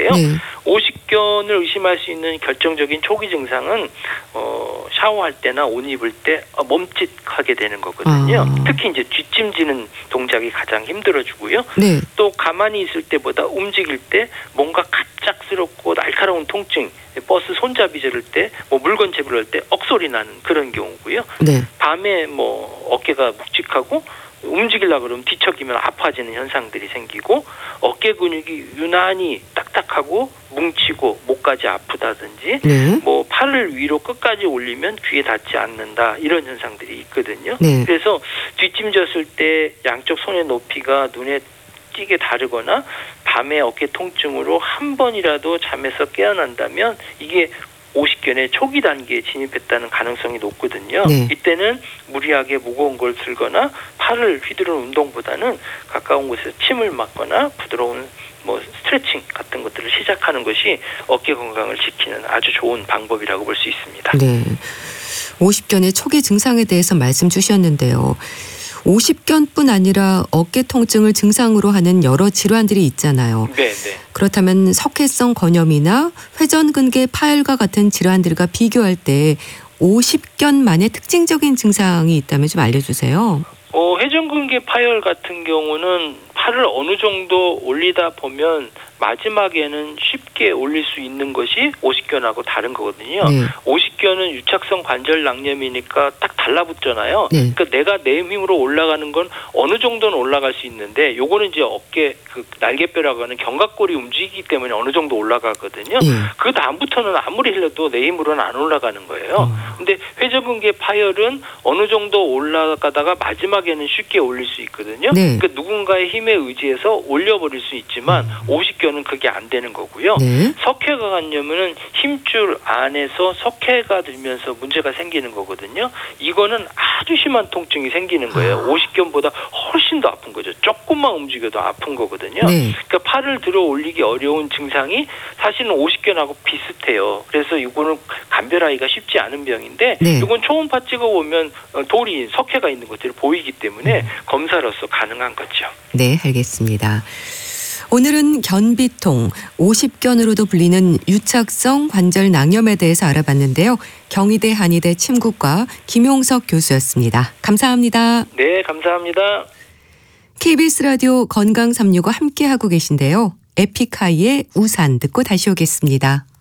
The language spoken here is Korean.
있는데요. 네. 오십견을 의심할 수 있는 결정적인 초기 증상은 샤워할 때나 옷 입을 때 멈칫하게 되는 거거든요. 특히 이제 뒷짐지는 동작이 가장 힘들어지고요. 네. 또 가만히 있을 때보다 움직일 때 뭔가 갑작스럽고 날카로운 통증, 버스 손잡이 저를 때, 물건 제부를 할 때 억소리 나는 그런 경우고요. 네. 밤에 어깨가 묵직하고 움직이려고 그러면 뒤척이면 아파지는 현상들이 생기고 어깨 근육이 유난히 딱딱하고 뭉치고 목까지 아프다든지 네. 팔을 위로 끝까지 올리면 귀에 닿지 않는다 이런 현상들이 있거든요. 네. 그래서 뒷짐졌을 때 양쪽 손의 높이가 눈에 띄게 다르거나 밤에 어깨 통증으로 한 번이라도 잠에서 깨어난다면 이게 오십견의 초기 단계에 진입했다는 가능성이 높거든요. 네. 이때는 무리하게 무거운 걸 들거나 팔을 휘두르는 운동보다는 가까운 곳에서 침을 맞거나 부드러운 스트레칭 같은 것들을 시작하는 것이 어깨 건강을 지키는 아주 좋은 방법이라고 볼 수 있습니다. 네. 오십견의 초기 증상에 대해서 말씀 주셨는데요. 오십견뿐 아니라 어깨 통증을 증상으로 하는 여러 질환들이 있잖아요. 네, 네. 그렇다면 석회성 건염이나 회전근개 파열과 같은 질환들과 비교할 때 오십견만의 특징적인 증상이 있다면 좀 알려주세요. 회전근개 파열 같은 경우는 팔을 어느 정도 올리다 보면 마지막에는 쉽게 올릴 수 있는 것이 오십견하고 다른 거거든요. 네. 오십견은 유착성 관절 낭염이니까 딱 달라붙잖아요. 네. 그러니까 내가 내 힘으로 올라가는 건 어느 정도는 올라갈 수 있는데 요거는 이제 어깨 날개뼈라고 하는 견갑골이 움직이기 때문에 어느 정도 올라가거든요. 네. 그 다음부터는 아무리 흘려도 내 힘으로는 안 올라가는 거예요. 근데 회전근개 파열은 어느 정도 올라가다가 마지막에는 쉽게 올릴 수 있거든요. 네. 그러니까 누군가의 힘에 의지해서 올려버릴 수 있지만 오십견은 그게 안 되는 거고요. 네. 석회가 간염은 힘줄 안에서 석회가 들면서 문제가 생기는 거거든요. 이거는 아주 심한 통증이 생기는 거예요. 오십견보다 훨씬 더 아픈 거죠. 조금만 움직여도 아픈 거거든요. 네. 그러니까 팔을 들어 올리기 어려운 증상이 사실은 오십견하고 비슷해요. 그래서 이거는 감별하기가 쉽지 않은 병인데 네. 이건 초음파 찍어보면 돌이 석회가 있는 것들이 보이기 때문에 검사로서 가능한 거죠. 네, 알겠습니다. 오늘은 견비통, 오십견으로도 불리는 유착성 관절 낭염에 대해서 알아봤는데요. 경희대 한의대 침구과 김용석 교수였습니다. 감사합니다. 네, 감사합니다. KBS 라디오 건강365 함께하고 계신데요. 에픽하이의 우산 듣고 다시 오겠습니다.